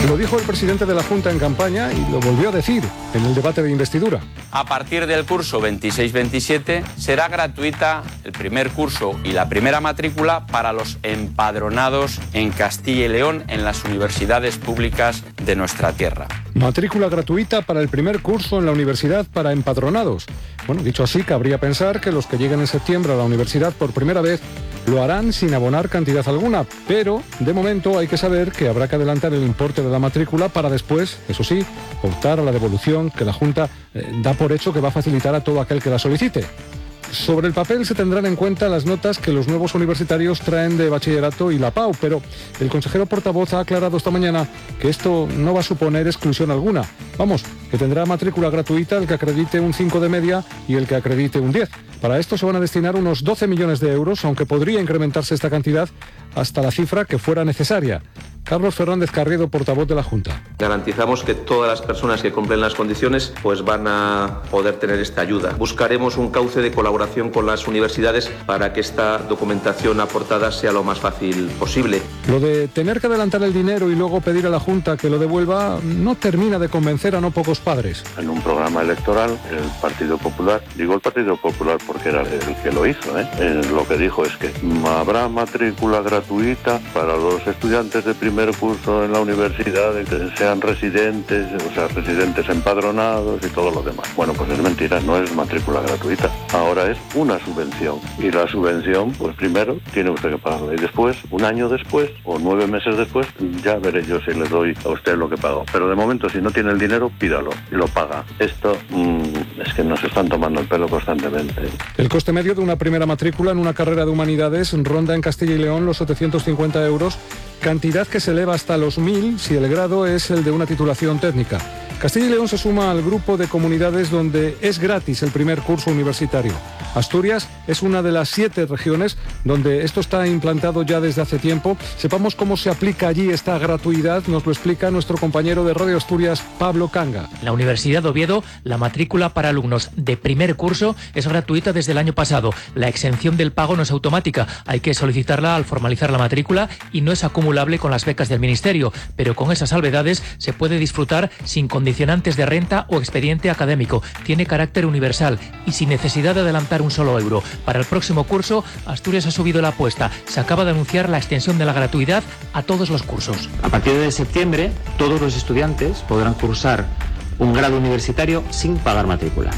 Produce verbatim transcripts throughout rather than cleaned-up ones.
Lo dijo el presidente de la Junta en campaña y lo volvió a decir en el debate de investidura. A partir del curso veintiséis veintisiete será gratuita el primer curso y la primera matrícula para los empadronados en Castilla y León en las universidades públicas de nuestra tierra. Matrícula gratuita para el primer curso en la universidad para empadronados. Bueno, dicho así, cabría pensar que los que lleguen en septiembre a la universidad por primera vez lo harán sin abonar cantidad alguna, pero de momento hay que saber que habrá que adelantar el importe de la matrícula para después, eso sí, optar a la devolución que la Junta eh, da por hecho que va a facilitar a todo aquel que la solicite. Sobre el papel se tendrán en cuenta las notas que los nuevos universitarios traen de bachillerato y la P A U, pero el consejero portavoz ha aclarado esta mañana que esto no va a suponer exclusión alguna. Vamos, que tendrá matrícula gratuita el que acredite un cinco de media y el que acredite un diez. Para esto se van a destinar unos doce millones de euros, aunque podría incrementarse esta cantidad hasta la cifra que fuera necesaria. Carlos Fernández Carriedo, portavoz de la Junta. Garantizamos que todas las personas que cumplen las condiciones pues van a poder tener esta ayuda. Buscaremos un cauce de colaboración con las universidades para que esta documentación aportada sea lo más fácil posible. Lo de tener que adelantar el dinero y luego pedir a la Junta que lo devuelva no termina de convencer a no pocos padres. En un programa electoral, el Partido Popular, digo el Partido Popular porque era el que lo hizo, ¿eh? Eh, lo que dijo es que habrá matrícula gratuita para los estudiantes de primer curso en la universidad, que sean residentes, o sea, residentes empadronados y todo lo demás. Bueno, pues es mentira, no es matrícula gratuita. Ahora es una subvención. Y la subvención, pues primero tiene usted que pagarla. Y después, un año después o nueve meses después, ya veré yo si le doy a usted lo que pagó. Pero de momento, si no tiene el dinero, pídalo y lo paga. Esto mmm, es que nos están tomando el pelo constantemente. El coste medio de una primera matrícula en una carrera de humanidades ronda en Castilla y León los setecientos cincuenta euros, cantidad que se eleva hasta los mil si el grado es el de una titulación técnica. Castilla y León se suma al grupo de comunidades donde es gratis el primer curso universitario. Asturias es una de las siete regiones donde esto está implantado ya desde hace tiempo. Sepamos cómo se aplica allí esta gratuidad, nos lo explica nuestro compañero de Radio Asturias, Pablo Canga. En la Universidad de Oviedo, la matrícula para alumnos de primer curso es gratuita desde el año pasado. La exención del pago no es automática, hay que solicitarla al formalizar la matrícula y no es acumulable con las becas del Ministerio, pero con esas salvedades se puede disfrutar sin condicionantes de renta o expediente académico. Tiene carácter universal y sin necesidad de adelantar un solo euro. Para el próximo curso, Asturias ha subido la apuesta. Se acaba de anunciar la extensión de la gratuidad a todos los cursos. A partir de septiembre, todos los estudiantes podrán cursar un grado universitario sin pagar matrícula.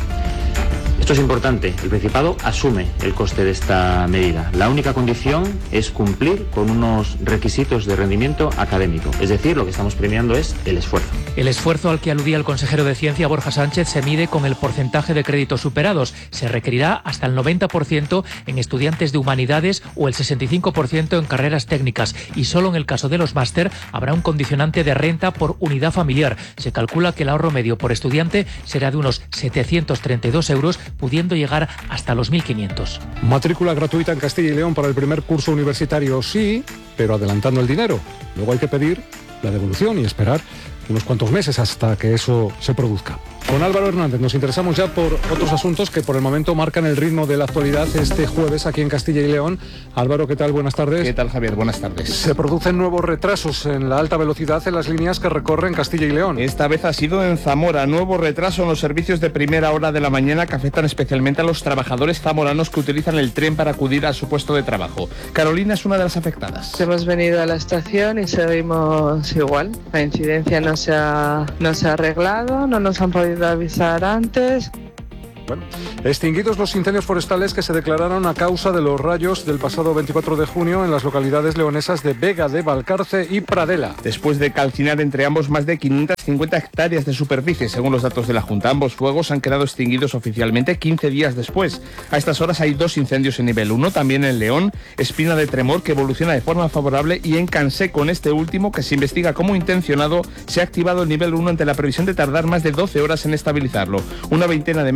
Esto es importante, el Principado asume el coste de esta medida. La única condición es cumplir con unos requisitos de rendimiento académico. Es decir, lo que estamos premiando es el esfuerzo. El esfuerzo al que aludía el consejero de Ciencia, Borja Sánchez, se mide con el porcentaje de créditos superados. Se requerirá hasta el noventa por ciento en estudiantes de humanidades o el sesenta y cinco por ciento en carreras técnicas. Y solo en el caso de los máster habrá un condicionante de renta por unidad familiar. Se calcula que el ahorro medio por estudiante será de unos setecientos treinta y dos euros, pudiendo llegar hasta los mil quinientos. Matrícula gratuita en Castilla y León para el primer curso universitario, sí, pero adelantando el dinero. Luego hay que pedir la devolución y esperar unos cuantos meses hasta que eso se produzca. Con Álvaro Hernández nos interesamos ya por otros asuntos que por el momento marcan el ritmo de la actualidad este jueves aquí en Castilla y León. Álvaro, ¿qué tal? Buenas tardes. ¿Qué tal, Javier? Buenas tardes. Se producen nuevos retrasos en la alta velocidad en las líneas que recorren Castilla y León. Esta vez ha sido en Zamora. Nuevo retraso en los servicios de primera hora de la mañana que afectan especialmente a los trabajadores zamoranos que utilizan el tren para acudir a su puesto de trabajo. Carolina es una de las afectadas. Hemos venido a la estación y seguimos igual. La incidencia no se ha, no se ha arreglado, no nos han podido avisar antes. Bueno, extinguidos los incendios forestales que se declararon a causa de los rayos del pasado veinticuatro de junio en las localidades leonesas de Vega de Valcarce y Pradela. Después de calcinar entre ambos más de quinientas cincuenta hectáreas de superficie, según los datos de la Junta, ambos fuegos han quedado extinguidos oficialmente quince días después. A estas horas hay dos incendios en nivel uno, también en León, Espina de Tremor, que evoluciona de forma favorable, y en Canseco, en este último, que se investiga como intencionado, se ha activado el nivel uno ante la previsión de tardar más de doce horas en estabilizarlo. Una veintena de medios trabajan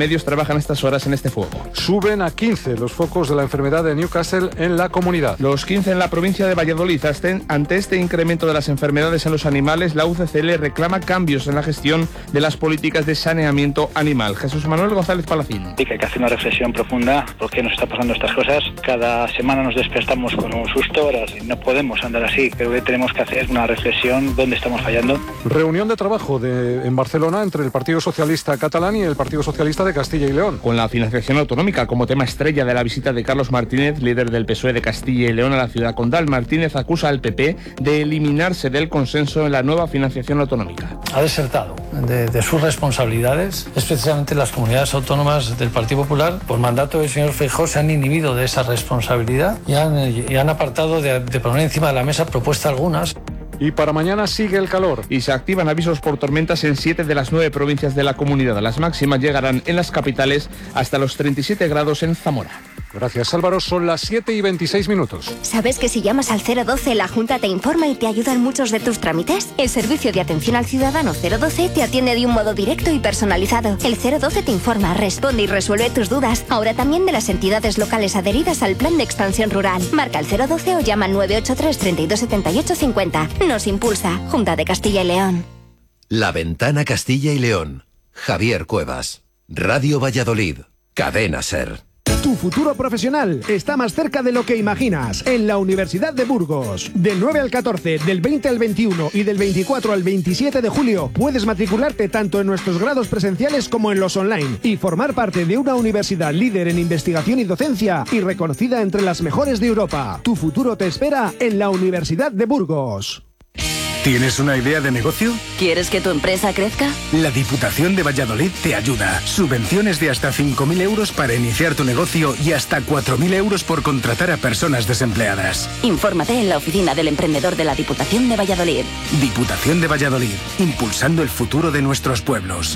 trabajan a estas horas en este fuego. Suben a quince los focos de la enfermedad de Newcastle en la comunidad. Los quince en la provincia de Valladolid. Ante este incremento de las enfermedades en los animales, la U C C L reclama cambios en la gestión de las políticas de saneamiento animal. Jesús Manuel González Palacín. Sí, que hay que hacer una reflexión profunda por qué nos está pasando estas cosas. Cada semana nos despertamos con un susto, ahora no podemos andar así. Creo que tenemos que hacer una reflexión dónde estamos fallando. Reunión de trabajo de, en Barcelona entre el Partido Socialista catalán y el Partido Socialista de Castilla y León. Con la financiación autonómica como tema estrella de la visita de Carlos Martínez, líder del P S O E de Castilla y León a la ciudad condal. Martínez acusa al P P de eliminarse del consenso en la nueva financiación autonómica. Ha desertado de, de sus responsabilidades, especialmente las comunidades autónomas del Partido Popular. Por mandato del señor Feijóo se han inhibido de esa responsabilidad y han, y han apartado de, de poner encima de la mesa propuestas algunas. Y para mañana sigue el calor. Y se activan avisos por tormentas en siete de las nueve provincias de la comunidad. Las máximas llegarán en las capitales hasta los treinta y siete grados en Zamora. Gracias, Álvaro. Son las siete y veintiséis minutos. ¿Sabes que si llamas al cero doce la Junta te informa y te ayuda en muchos de tus trámites? El servicio de atención al ciudadano cero doce te atiende de un modo directo y personalizado. El cero doce te informa, responde y resuelve tus dudas. Ahora también de las entidades locales adheridas al Plan de Expansión Rural. Marca el cero doce o llama al nueve ocho tres, treinta y dos, setenta y ocho, cincuenta. Nos impulsa. Junta de Castilla y León. La Ventana Castilla y León. Javier Cuevas. Radio Valladolid. Cadena SER. Tu futuro profesional está más cerca de lo que imaginas. En la Universidad de Burgos. Del nueve al catorce, del veinte al veintiuno y del veinticuatro al veintisiete de julio puedes matricularte tanto en nuestros grados presenciales como en los online y formar parte de una universidad líder en investigación y docencia y reconocida entre las mejores de Europa. Tu futuro te espera en la Universidad de Burgos. ¿Tienes una idea de negocio? ¿Quieres que tu empresa crezca? La Diputación de Valladolid te ayuda. Subvenciones de hasta cinco mil euros para iniciar tu negocio y hasta cuatro mil euros por contratar a personas desempleadas. Infórmate en la oficina del emprendedor de la Diputación de Valladolid. Diputación de Valladolid, impulsando el futuro de nuestros pueblos.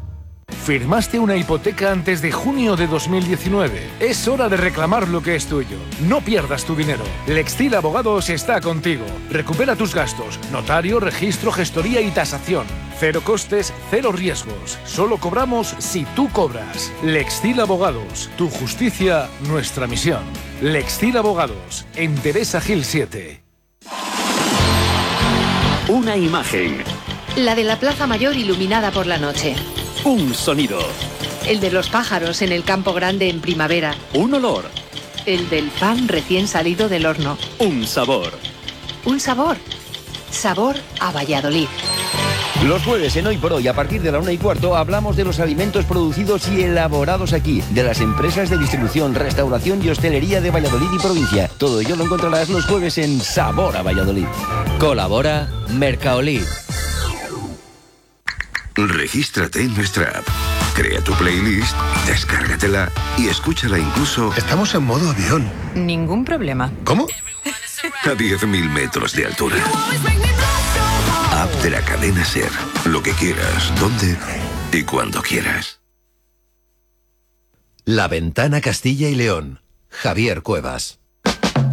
¿Firmaste una hipoteca antes de junio de dos mil diecinueve? Es hora de reclamar lo que es tuyo. No pierdas tu dinero. Lextil Abogados está contigo. Recupera tus gastos. Notario, registro, gestoría y tasación. Cero costes, cero riesgos. Solo cobramos si tú cobras. Lextil Abogados. Tu justicia, nuestra misión. Lextil Abogados. En Teresa Gil siete. Una imagen. La de la Plaza Mayor iluminada por la noche. Un sonido. El de los pájaros en el campo grande en primavera. Un olor. El del pan recién salido del horno. Un sabor. Un sabor. Sabor a Valladolid. Los jueves en Hoy por Hoy, a partir de la una y cuarto, hablamos de los alimentos producidos y elaborados aquí, de las empresas de distribución, restauración y hostelería de Valladolid y provincia. Todo ello lo encontrarás los jueves en Sabor a Valladolid. Colabora Mercaolid. Regístrate en nuestra app, crea tu playlist, descárgatela y escúchala incluso... Estamos en modo avión. Ningún problema. ¿Cómo? A diez mil metros de altura. App de la cadena SER. Lo que quieras, donde y cuando quieras. La Ventana Castilla y León. Javier Cuevas.